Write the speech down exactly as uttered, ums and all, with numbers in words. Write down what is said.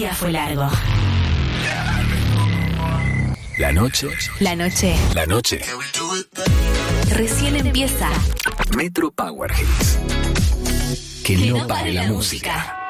día fue largo. La noche. La noche. La noche. Recién empieza. Metro Power Hits. Que no pare la música.